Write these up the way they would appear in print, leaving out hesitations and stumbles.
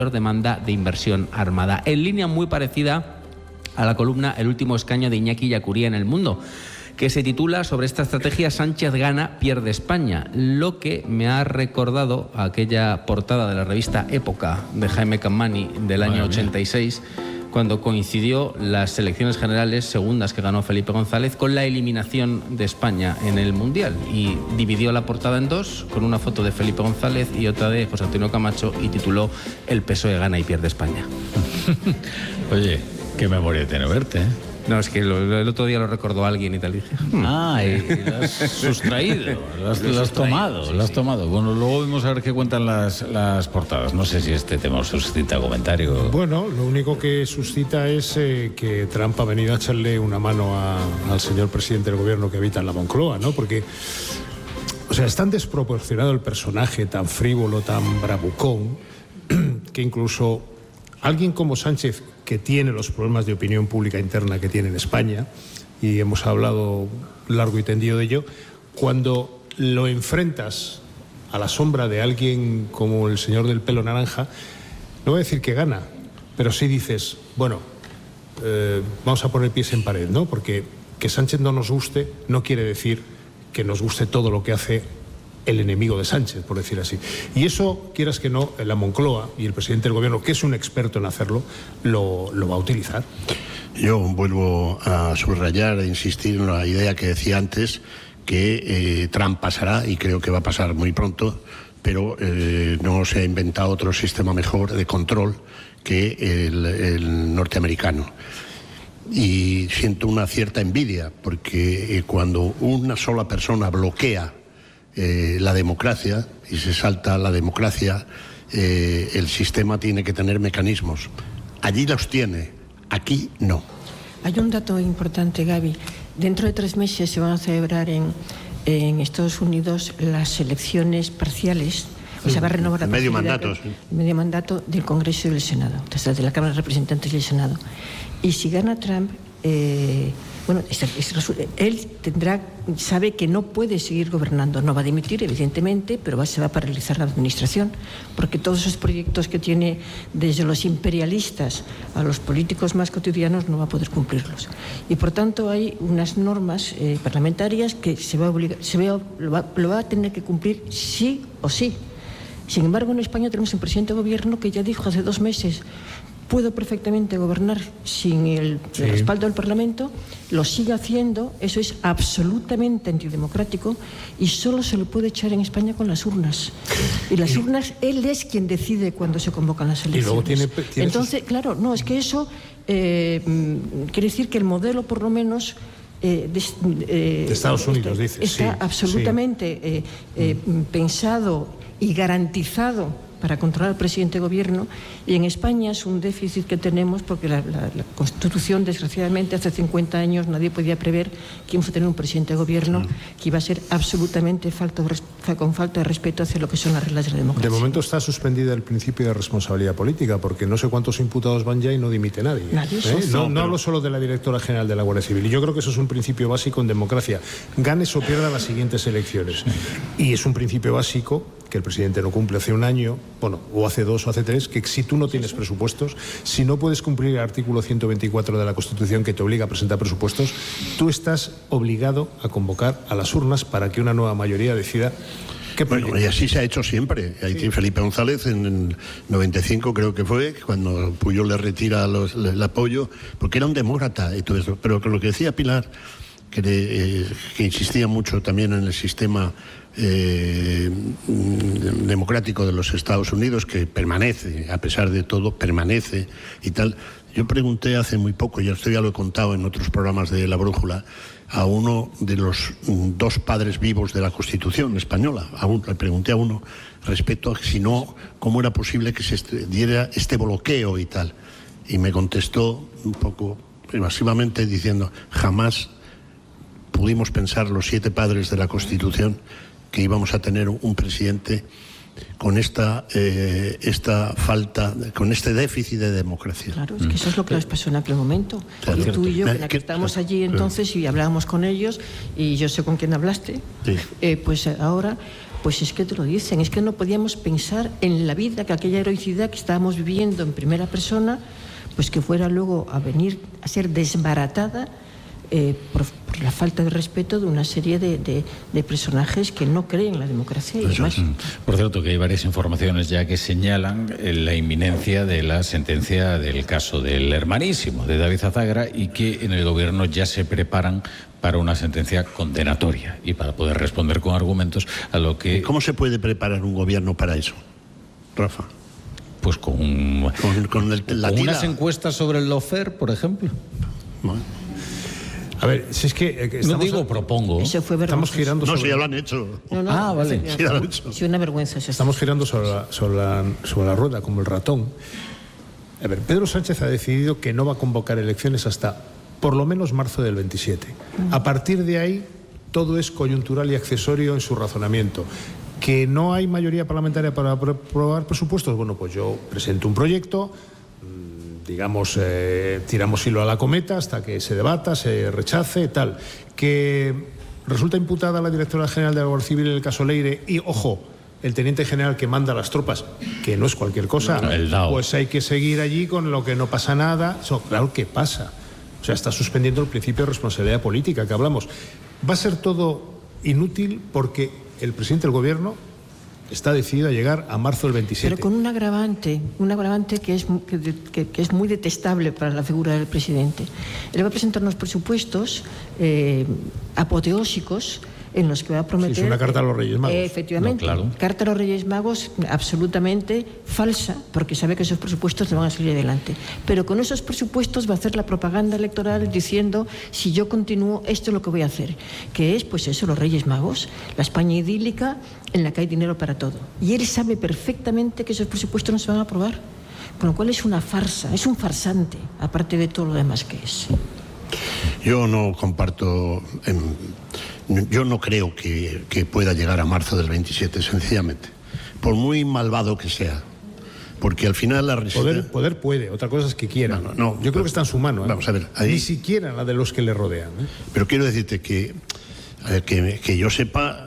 demanda de inversión armada. En línea muy parecida a la columna El último escaño de Iñaki Yacuría en El Mundo, que se titula sobre esta estrategia Sánchez gana, pierde España, lo que me ha recordado a aquella portada de la revista Época de Jaime Cammani del año 86, cuando coincidió las elecciones generales segundas que ganó Felipe González con la eliminación de España en el Mundial, y dividió la portada en dos, con una foto de Felipe González y otra de José Antonio Camacho, y tituló El PSOE gana y pierde España. Oye, qué memoria tiene verte, ¿eh? No, es que el otro día lo recordó alguien y tal, dije. Y lo has sustraído, lo has tomado, sí, lo has sí. tomado. Bueno, luego vamos a ver qué cuentan las portadas. No sé si este tema suscita comentario. Bueno, lo único que suscita es que Trump ha venido a echarle una mano al señor presidente del gobierno que habita en la Moncloa, ¿no? Porque, o sea, es tan desproporcionado el personaje, tan frívolo, tan bravucón, que incluso alguien como Sánchez, que tiene los problemas de opinión pública interna que tiene en España, y hemos hablado largo y tendido de ello, cuando lo enfrentas a la sombra de alguien como el señor del pelo naranja, no voy a decir que gana, pero sí dices, bueno, vamos a poner pies en pared, ¿no? Porque que Sánchez no nos guste no quiere decir que nos guste todo lo que hace el enemigo de Sánchez, por decir así. Y eso, quieras que no, la Moncloa y el presidente del gobierno, que es un experto en hacerlo, lo va a utilizar. Yo vuelvo a subrayar e insistir en la idea que decía antes, que Trump pasará, y creo que va a pasar muy pronto, pero no se ha inventado otro sistema mejor de control que el norteamericano. Y siento una cierta envidia, porque cuando una sola persona bloquea la democracia y se salta la democracia, el sistema tiene que tener mecanismos. Allí los tiene, aquí no. Hay un dato importante, Gaby. Dentro de 3 meses se van a celebrar en Estados Unidos las elecciones parciales. O sea, va a renovar la medio mandato, sí. Medio mandato del Congreso y del Senado, o de la Cámara de Representantes y el Senado. Y si gana Trump, bueno, él sabe que no puede seguir gobernando, no va a dimitir, evidentemente, pero se va a paralizar la administración, porque todos esos proyectos que tiene, desde los imperialistas a los políticos más cotidianos, no va a poder cumplirlos. Y por tanto hay unas normas parlamentarias que lo va a tener que cumplir sí o sí. Sin embargo, en España tenemos un presidente de gobierno que ya dijo hace 2 meses: puedo perfectamente gobernar sin el respaldo del Parlamento, lo sigue haciendo, eso es absolutamente antidemocrático y solo se lo puede echar en España con las urnas. Y las urnas, él es quien decide cuándo se convocan las elecciones. Y luego tiene entonces, claro, no, es que eso quiere decir que el modelo, por lo menos, de Estados Unidos, dice. Está absolutamente pensado y garantizado para controlar al presidente de gobierno, y en España es un déficit que tenemos porque la Constitución, desgraciadamente, hace 50 años nadie podía prever que íbamos a tener un presidente de gobierno que iba a ser absolutamente con falta de respeto hacia lo que son las reglas de la democracia. De momento está suspendida el principio de responsabilidad política, porque no sé cuántos imputados van ya y no dimite nadie. No hablo solo de la directora general de la Guardia Civil, y yo creo que eso es un principio básico en democracia. Ganes o pierda las siguientes elecciones. Y es un principio básico que el presidente no cumple hace 1 año, bueno, o hace 2 o hace 3, que si tú no tienes presupuestos, si no puedes cumplir el artículo 124 de la Constitución que te obliga a presentar presupuestos, tú estás obligado a convocar a las urnas para que una nueva mayoría decida qué proyecto. Bueno, y así se ha hecho siempre. Ahí tiene Felipe González en el 95, creo que fue, cuando Pujol le retira el apoyo, porque era un demócrata y todo eso. Pero lo que decía Pilar, que insistía mucho también en el sistema democrático de los Estados Unidos, que permanece, a pesar de todo, permanece y tal. Yo pregunté hace muy poco, y esto ya lo he contado en otros programas de La Brújula, a uno de los 2 padres vivos de la Constitución española. Le pregunté a uno respecto a si no, cómo era posible que se diera este bloqueo y tal. Y me contestó un poco evasivamente diciendo: jamás pudimos pensar los 7 padres de la Constitución que íbamos a tener un presidente con esta falta, con este déficit de democracia. Claro, es que eso es lo que les pasó en aquel momento. Claro. Y tú y yo, que estábamos allí entonces y hablábamos con ellos, y yo sé con quién hablaste, sí. Pues ahora, pues es que te lo dicen, es que no podíamos pensar en la vida, que aquella heroicidad que estábamos viviendo en primera persona, pues que fuera luego a venir a ser desbaratada por la falta de respeto de una serie de personajes que no creen en la democracia. Y demás. Por cierto, que hay varias informaciones ya que señalan la inminencia de la sentencia del caso del hermanísimo de David Azagra y que en el gobierno ya se preparan para una sentencia condenatoria y para poder responder con argumentos a lo que... ¿Cómo se puede preparar un gobierno para eso, Rafa? Pues con unas encuestas sobre el lawfare, por ejemplo. Bueno. A ver, si es que propongo. Eso fue estamos girando sobre... No, si ya lo han hecho. No, vale. Sí, ya lo han hecho. Sí, una vergüenza. Estamos girando sobre la rueda, como el ratón. A ver, Pedro Sánchez ha decidido que no va a convocar elecciones hasta por lo menos marzo del 27. A partir de ahí, todo es coyuntural y accesorio en su razonamiento. ¿Que no hay mayoría parlamentaria para aprobar presupuestos? Bueno, pues yo presento un proyecto, digamos, tiramos hilo a la cometa hasta que se debata, se rechace, tal. Que resulta imputada la directora general de la Guardia Civil en el caso Leire y, ojo, el teniente general que manda las tropas, que no es cualquier cosa, pues hay que seguir allí con lo que no pasa nada. Eso, claro que pasa. O sea, está suspendiendo el principio de responsabilidad política que hablamos. Va a ser todo inútil porque el presidente del gobierno está decidido a llegar a marzo del 27. Pero con un agravante que es muy detestable para la figura del presidente. Él va a presentar unos presupuestos apoteósicos en los que va a prometer... Sí, es una carta a los Reyes Magos. Efectivamente, no, claro. Carta a los Reyes Magos absolutamente falsa, porque sabe que esos presupuestos no van a salir adelante. Pero con esos presupuestos va a hacer la propaganda electoral diciendo, si yo continúo, esto es lo que voy a hacer. Que es, pues eso, los Reyes Magos, la España idílica en la que hay dinero para todo. Y él sabe perfectamente que esos presupuestos no se van a aprobar. Con lo cual es una farsa, es un farsante, aparte de todo lo demás que es. Yo no comparto... Yo no creo que pueda llegar a marzo del 27, sencillamente. Por muy malvado que sea. Porque al final la resistencia... Poder puede, otra cosa es que quiera. No, yo creo que está en su mano. Vamos a ver. Ahí... Ni siquiera la de los que le rodean. Pero quiero decirte que yo sepa,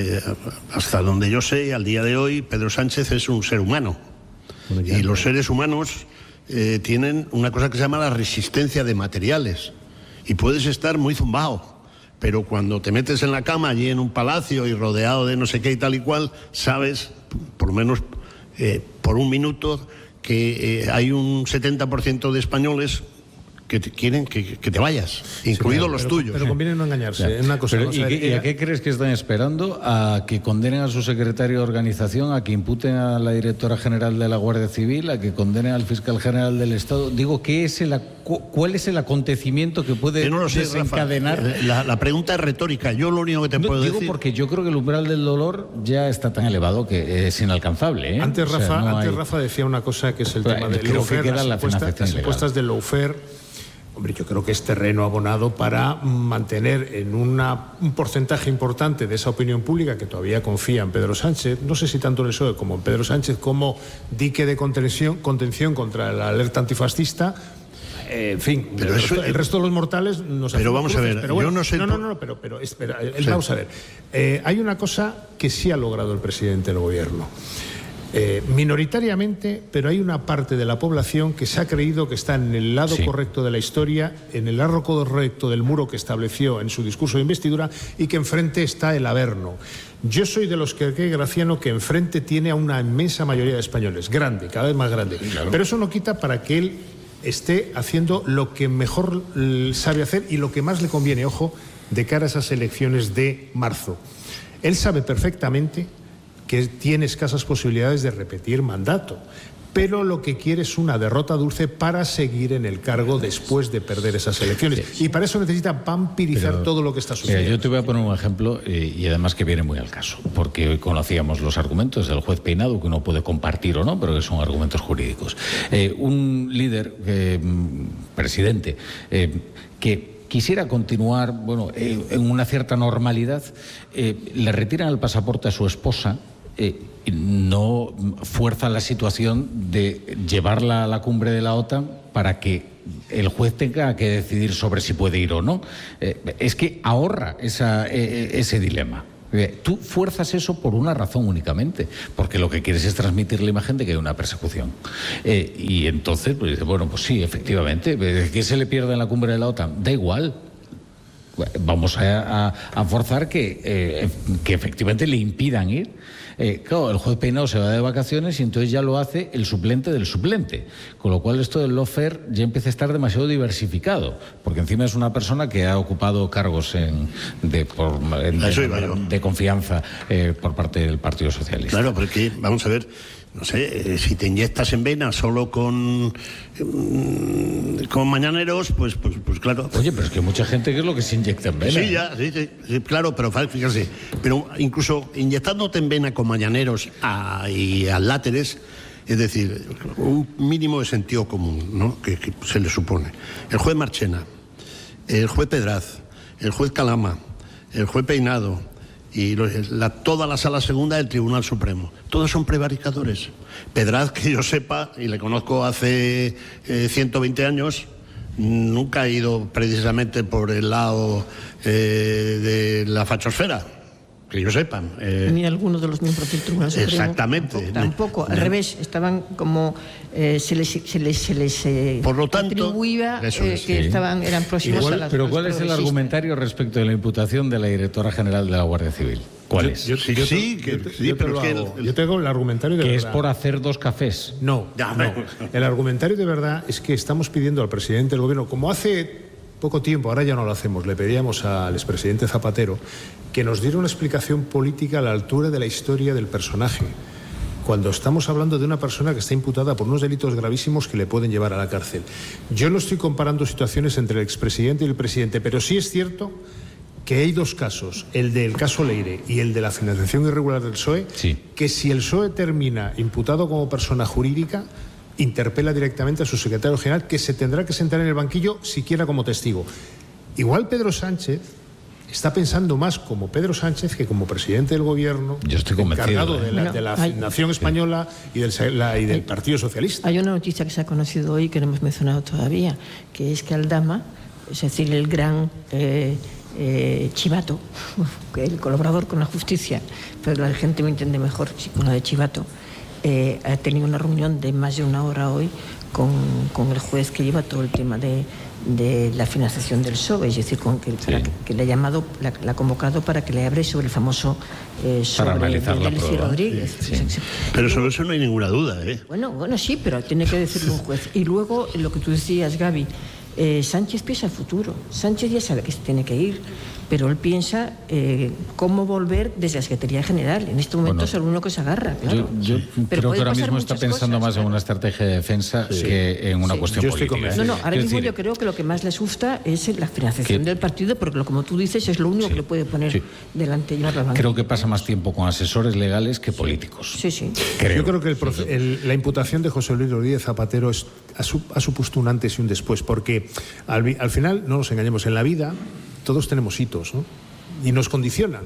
hasta donde yo sé, al día de hoy, Pedro Sánchez es un ser humano. Bueno, y los seres humanos tienen una cosa que se llama la resistencia de materiales. Y puedes estar muy zumbado. Pero cuando te metes en la cama allí en un palacio y rodeado de no sé qué y tal y cual, sabes, por lo menos por un minuto, que hay un 70% de españoles que quieren que te vayas, incluidos los tuyos. Pero conviene no engañarse. Una cosa, ¿Y a qué crees que están esperando? ¿A que condenen a su secretario de organización, a que imputen a la directora general de la Guardia Civil, a que condenen al fiscal general del Estado? Digo, ¿cuál es el acontecimiento que puede desencadenar? Rafa, la pregunta es retórica. Yo lo único que te puedo decir... Digo porque yo creo que el umbral del dolor ya está tan elevado que es inalcanzable. Antes Rafa decía una cosa que es el tema del lawfare, las encuestas del lawfare. Hombre, yo creo que es terreno abonado para mantener en un porcentaje importante de esa opinión pública que todavía confía en Pedro Sánchez, no sé si tanto en el PSOE como en Pedro Sánchez, como dique de contención contra la alerta antifascista. En fin, pero el resto de los mortales nos... Pero vamos a ver, pero bueno, yo no sé... pero espera, vamos a ver. Hay una cosa que sí ha logrado el presidente del gobierno. Minoritariamente, pero hay una parte de la población que se ha creído que está en el lado correcto de la historia, en el lado correcto del muro que estableció en su discurso de investidura y que enfrente está el Averno. Yo soy de los que cree Graciano que enfrente tiene a una inmensa mayoría de españoles, grande, cada vez más grande. Claro. Pero eso no quita para que él esté haciendo lo que mejor sabe hacer y lo que más le conviene, ojo, de cara a esas elecciones de marzo. Él sabe perfectamente que tiene escasas posibilidades de repetir mandato, pero lo que quiere es una derrota dulce para seguir en el cargo después de perder esas elecciones. Sí. Y para eso necesita vampirizar todo lo que está sucediendo. Yo te voy a poner un ejemplo y además que viene muy al caso, porque hoy conocíamos los argumentos del juez Peinado, que uno puede compartir o no, pero que son argumentos jurídicos. Un líder, presidente, que quisiera continuar en una cierta normalidad, le retiran el pasaporte a su esposa, no fuerza la situación de llevarla a la cumbre de la OTAN para que el juez tenga que decidir sobre si puede ir o no. Es que ahorra ese dilema. Tú fuerzas eso por una razón únicamente, porque lo que quieres es transmitir la imagen de que hay una persecución. Y entonces, pues dice, bueno, pues sí, efectivamente, ¿qué se le pierde en la cumbre de la OTAN? Da igual. Vamos a forzar que efectivamente le impidan ir. Claro, el juez Peinado se va de vacaciones y entonces ya lo hace el suplente del suplente. Con lo cual esto del lawfare ya empieza a estar demasiado diversificado, porque encima es una persona que ha ocupado cargos de confianza por parte del Partido Socialista. Claro, porque vamos a ver, no sé, si te inyectas en vena solo con mañaneros, pues claro. Oye, pero es que mucha gente que es lo que se inyecta en vena. Sí, ya, sí, claro, pero fíjate, pero incluso inyectándote en vena con mañaneros y láteres, es decir, un mínimo de sentido común, ¿no? que se le supone. El juez Marchena, el juez Pedraz, el juez Calama, el juez Peinado y toda la sala segunda del Tribunal Supremo, todos son prevaricadores. Pedraz, que yo sepa, y le conozco hace 120 años, nunca ha ido precisamente por el lado de la fachosfera, que yo sepa. Ni alguno de los miembros del Tribunal Supremo. Exactamente. Tampoco, al revés, estaban como se les por lo tanto, atribuía que eran próximos a las. Pero ¿cuál es el argumentario respecto de la imputación de la directora general de la Guardia Civil? ¿Cuál es? Yo tengo el argumentario de que verdad. Es por hacer 2 cafés. No. El argumentario de verdad es que estamos pidiendo al presidente del gobierno, como hace poco tiempo, ahora ya no lo hacemos, le pedíamos al expresidente Zapatero que nos diera una explicación política a la altura de la historia del personaje, cuando estamos hablando de una persona que está imputada por unos delitos gravísimos que le pueden llevar a la cárcel. Yo no estoy comparando situaciones entre el expresidente y el presidente, pero sí es cierto que hay 2 casos, el del caso Leire y el de la financiación irregular del PSOE, sí, que si el PSOE termina imputado como persona jurídica, interpela directamente a su secretario general, que se tendrá que sentar en el banquillo siquiera como testigo. Igual Pedro Sánchez está pensando más como Pedro Sánchez que como presidente del gobierno. Yo estoy convencido encargado de la nación española y del Partido Socialista. Hay una noticia que se ha conocido hoy que no hemos mencionado todavía, que es que Aldama, es decir, el gran chivato, el colaborador con la justicia, pero la gente me entiende mejor con la de chivato, ha tenido una reunión de más de 1 hora hoy con el juez que lleva todo el tema de la financiación del PSOE, es decir, que le ha llamado, la ha convocado para que le hable sobre el famoso sobre Delcy Rodríguez. Sí. Pero sobre eso no hay ninguna duda, ¿eh? Bueno, sí, pero tiene que decirlo un juez. Y luego, lo que tú decías, Gaby, Sánchez piensa el futuro. Sánchez ya sabe que se tiene que ir, pero él piensa cómo volver desde la Secretaría General. En este momento es el uno que se agarra, claro. Yo creo que ahora mismo está pensando más en una estrategia de defensa que en una cuestión política. Ahora mismo yo creo que lo que más le asusta es la financiación del partido, porque como tú dices, es lo único que le puede poner delante y llevarlo. Creo que pasa más tiempo con asesores legales que políticos. Sí. Yo creo que la imputación de José Luis Rodríguez Zapatero ha supuesto un antes y un después, porque al final, no nos engañemos, en la vida todos tenemos hitos, ¿no? Y nos condicionan.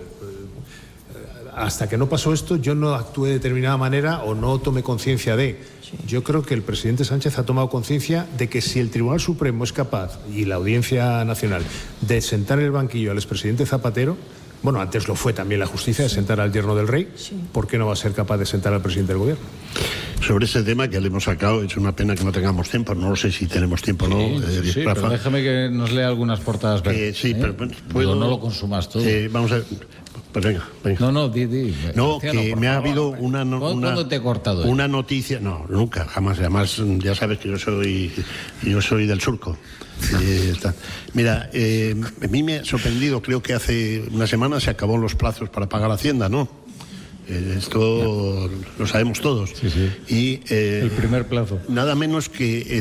Hasta que no pasó esto, yo no actué de determinada manera o no tomé conciencia de. Yo creo que el presidente Sánchez ha tomado conciencia de que si el Tribunal Supremo es capaz, y la Audiencia Nacional, de sentar en el banquillo al expresidente Zapatero, bueno, antes lo fue también la justicia de sentar al yerno del rey, ¿por qué no va a ser capaz de sentar al presidente del gobierno? Sobre ese tema que le hemos sacado, es una pena que no tengamos tiempo, no sé si tenemos tiempo o no. Pero déjame que nos lea algunas portadas verdes. Pero no lo consumas todo. Vamos a ver. Pues venga. No, di. No, que me ha habido una ¿Cuándo te he cortado? Una noticia, no, nunca, jamás. Además, ya sabes que yo soy del surco. Mira, a mí me ha sorprendido, creo que hace una semana se acabó los plazos para pagar Hacienda, ¿no? Esto lo sabemos todos. Sí. Y el primer plazo. Nada menos que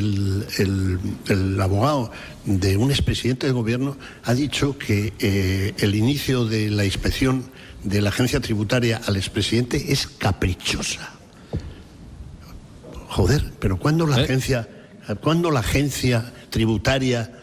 el abogado de un expresidente del gobierno ha dicho que el inicio de la inspección de la agencia tributaria al expresidente es caprichosa. Joder, pero ¿cuándo la agencia tributaria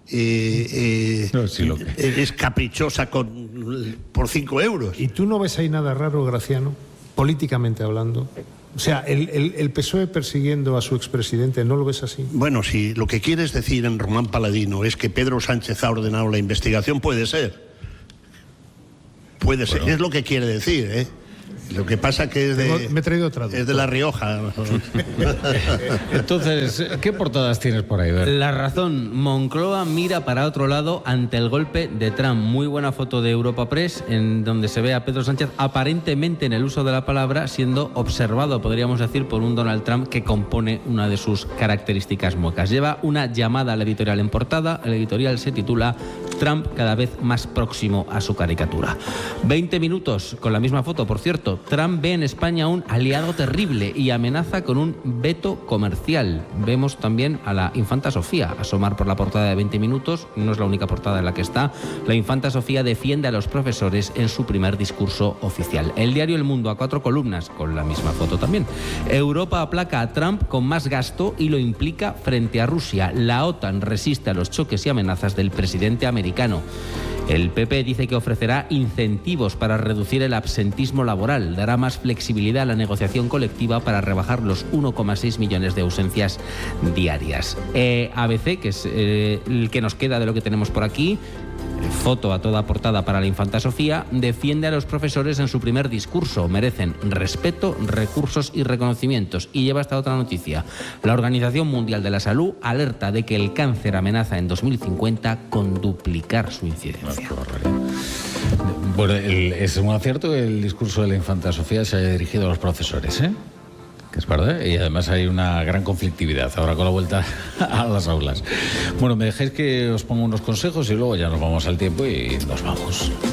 es caprichosa por 5 euros? ¿Y tú no ves ahí nada raro, Graciano, políticamente hablando? O sea, el PSOE persiguiendo a su expresidente, ¿no lo ves así? Bueno, si lo que quieres decir en Román Paladino es que Pedro Sánchez ha ordenado la investigación, puede ser. Puede ser, es lo que quiere decir, ¿eh? Lo que pasa que es Me he traído traductor. es de La Rioja. Entonces, ¿qué portadas tienes por ahí? Ver? La Razón, Moncloa mira para otro lado ante el golpe de Trump. Muy buena foto de Europa Press, en donde se ve a Pedro Sánchez aparentemente en el uso de la palabra siendo observado, podríamos decir, por un Donald Trump que compone una de sus características muecas. Lleva una llamada al editorial en portada. El editorial se titula Trump cada vez más próximo a su caricatura. 20 minutos con la misma foto, por cierto. Trump ve en España un aliado terrible y amenaza con un veto comercial. Vemos también a la infanta Sofía asomar por la portada de 20 minutos. No es la única portada en la que está. La infanta Sofía defiende a los profesores en su primer discurso oficial. El diario El Mundo, a 4 columnas, con la misma foto también. Europa aplaca a Trump con más gasto y lo implica frente a Rusia. La OTAN resiste a los choques y amenazas del presidente americano. El PP dice que ofrecerá incentivos para reducir el absentismo laboral, dará más flexibilidad a la negociación colectiva para rebajar los 1,6 millones de ausencias diarias. ABC, que es el que nos queda de lo que tenemos por aquí, foto a toda portada para la infanta Sofía, defiende a los profesores en su primer discurso. Merecen respeto, recursos y reconocimientos. Y lleva esta otra noticia. La Organización Mundial de la Salud alerta de que el cáncer amenaza en 2050 con duplicar su incidencia. Bueno, es un acierto que el discurso de la infanta Sofía se haya dirigido a los profesores, ¿eh? Que es verdad, y además hay una gran conflictividad ahora con la vuelta a las aulas. Bueno, me dejáis que os ponga unos consejos y luego ya nos vamos al tiempo y nos vamos.